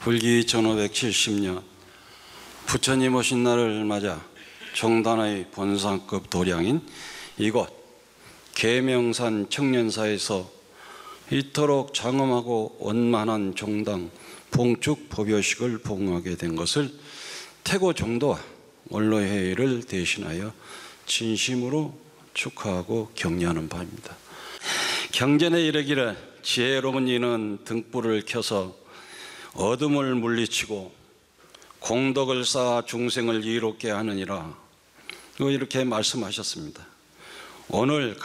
불기 1570년 부처님 오신 날을 맞아 정단의 본상급 도량인 이곳 계명산 청년사에서 이토록 장엄하고 원만한 종당 봉축 법요식을 봉하게 된 것을 태고 정도와 원로회의를 대신하여 진심으로 축하하고 격려하는 바입니다. 경전에 이르기를 지혜로운 이는 등불을 켜서 어둠을 물리치고 공덕을 쌓아 중생을 이롭게 하느니라, 이렇게 말씀하셨습니다. 오늘